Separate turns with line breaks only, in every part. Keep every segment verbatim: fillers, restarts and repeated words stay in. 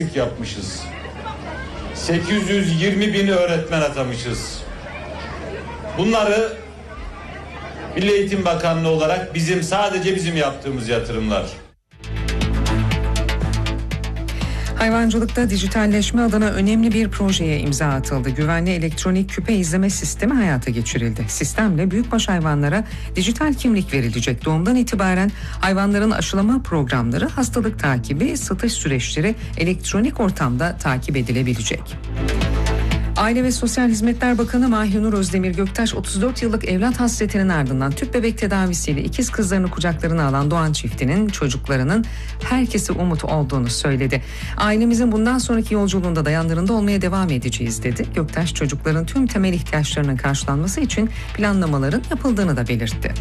yapmışız. sekiz yüz yirmi bin öğretmen atamışız. Bunları Milli Eğitim Bakanlığı olarak bizim sadece bizim yaptığımız yatırımlar.
Hayvancılıkta dijitalleşme adına önemli bir projeye imza atıldı. Güvenli elektronik küpe izleme sistemi hayata geçirildi. Sistemle büyükbaş hayvanlara dijital kimlik verilecek. Doğumdan itibaren hayvanların aşılama programları, hastalık takibi, satış süreçleri elektronik ortamda takip edilebilecek. Aile ve Sosyal Hizmetler Bakanı Mahinur Özdemir Göktaş otuz dört yıllık evlat hasretinin ardından tüp bebek tedavisiyle ikiz kızlarını kucaklarına alan Doğan çiftinin çocuklarının herkese umut olduğunu söyledi. Ailemizin bundan sonraki yolculuğunda da yanlarında olmaya devam edeceğiz dedi. Göktaş çocukların tüm temel ihtiyaçlarının karşılanması için planlamaların yapıldığını da belirtti.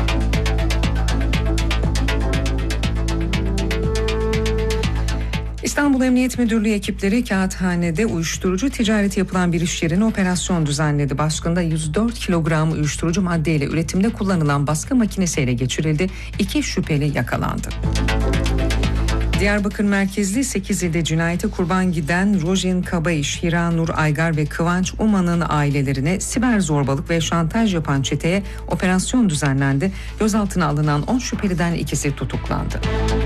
İstanbul Emniyet Müdürlüğü ekipleri Kağıthane'de uyuşturucu ticareti yapılan bir iş yerine operasyon düzenledi. Baskında yüz dört kilogram uyuşturucu maddeyle üretimde kullanılan baskı makinesi ele geçirildi. İki şüpheli yakalandı. Diyarbakır merkezli sekiz ilde cinayete kurban giden Rojin Kabayış, Hiranur Aygar ve Kıvanç Uman'ın ailelerine siber zorbalık ve şantaj yapan çeteye operasyon düzenlendi. Gözaltına alınan on şüpheliden ikisi tutuklandı.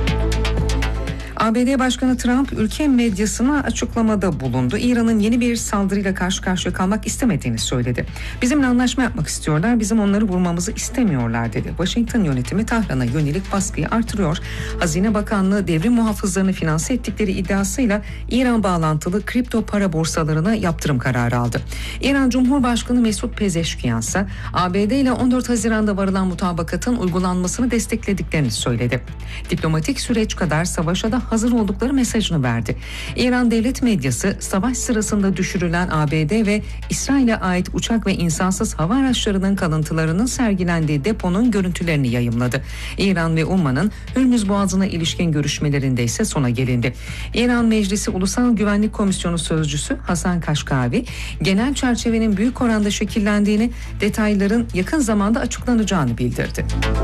A B D Başkanı Trump ülke medyasına açıklamada bulundu. İran'ın yeni bir saldırıyla karşı karşıya kalmak istemediğini söyledi. Bizimle anlaşma yapmak istiyorlar, bizim onları vurmamızı istemiyorlar dedi. Washington yönetimi Tahran'a yönelik baskıyı artırıyor. Hazine Bakanlığı devrim muhafızlarını finanse ettikleri iddiasıyla İran bağlantılı kripto para borsalarına yaptırım kararı aldı. İran Cumhurbaşkanı Mesut Pezeşkiyan ise A B D ile on dört Haziran'da varılan mutabakatın uygulanmasını desteklediklerini söyledi. Diplomatik süreç kadar savaşa da hazır oldukları mesajını verdi. İran devlet medyası savaş sırasında düşürülen A B D ve İsrail'e ait uçak ve insansız hava araçlarının kalıntılarının sergilendiği deponun görüntülerini yayımladı. İran ve Umman'ın Hürmüz Boğazı'na ilişkin görüşmelerinde ise sona gelindi. İran Meclisi Ulusal Güvenlik Komisyonu Sözcüsü Hasan Kaşkavi, genel çerçevenin büyük oranda şekillendiğini, detayların yakın zamanda açıklanacağını bildirdi.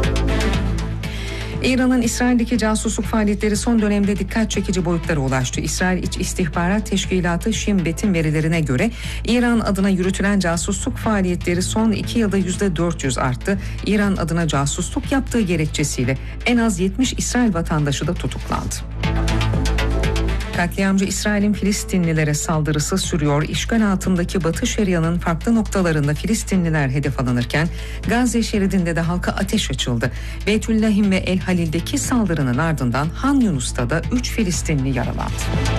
İran'ın İsrail'deki casusluk faaliyetleri son dönemde dikkat çekici boyutlara ulaştı. İsrail İç İstihbarat Teşkilatı Shin Bet'in verilerine göre İran adına yürütülen casusluk faaliyetleri son iki yılda yüzde dört yüz arttı. İran adına casusluk yaptığı gerekçesiyle en az yetmiş İsrail vatandaşı da tutuklandı. Katliamcı İsrail'in Filistinlilere saldırısı sürüyor. İşgal altındaki Batı Şeria'nın farklı noktalarında Filistinliler hedef alınırken Gazze şeridinde de halka ateş açıldı. Beytüllahim ve El Halil'deki saldırının ardından Han Yunus'ta da üç Filistinli yaralandı.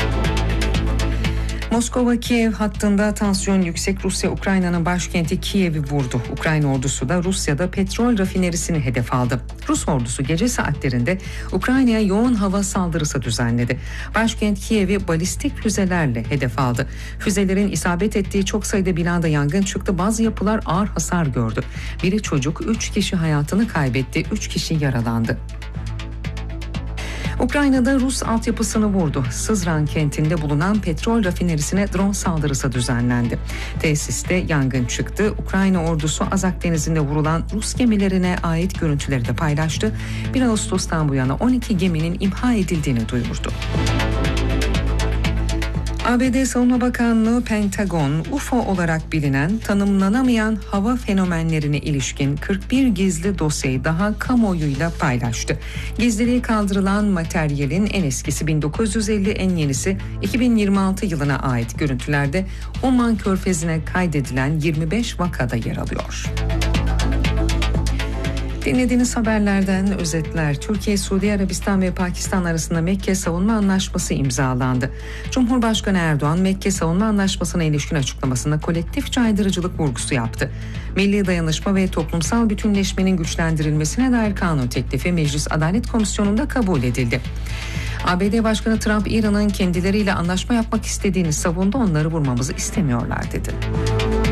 Moskova-Kiev hattında tansiyon yüksek. Rusya Ukrayna'nın başkenti Kiev'i vurdu. Ukrayna ordusu da Rusya'da petrol rafinerisini hedef aldı. Rus ordusu gece saatlerinde Ukrayna'ya yoğun hava saldırısı düzenledi. Başkent Kiev'i balistik füzelerle hedef aldı. Füzelerin isabet ettiği çok sayıda binada yangın çıktı. Bazı yapılar ağır hasar gördü. Biri çocuk, üç kişi hayatını kaybetti, üç kişi yaralandı. Ukrayna'da Rus altyapısını vurdu. Sızran kentinde bulunan petrol rafinerisine drone saldırısı düzenlendi. Tesiste yangın çıktı. Ukrayna ordusu Azak Denizi'nde vurulan Rus gemilerine ait görüntüleri de paylaştı. bir Ağustos'tan bu yana on iki geminin imha edildiğini duyurdu. A B D Savunma Bakanlığı Pentagon, U F O olarak bilinen tanımlanamayan hava fenomenlerine ilişkin kırk bir gizli dosyayı daha kamuoyuyla paylaştı. Gizliliği kaldırılan materyalin en eskisi bin dokuz yüz elli, en yenisi iki bin yirmi altı yılına ait görüntülerde Oman Körfezi'ne kaydedilen yirmi beş vakada yer alıyor. Dinlediğiniz haberlerden özetler. Türkiye, Suudi Arabistan ve Pakistan arasında Mekke Savunma Anlaşması imzalandı. Cumhurbaşkanı Erdoğan, Mekke Savunma Anlaşması'na ilişkin açıklamasında kolektif caydırıcılık vurgusu yaptı. Milli dayanışma ve toplumsal bütünleşmenin güçlendirilmesine dair kanun teklifi Meclis Adalet Komisyonu'nda kabul edildi. A B D Başkanı Trump, İran'ın kendileriyle anlaşma yapmak istediğini savundu, onları vurmamızı istemiyorlar dedi.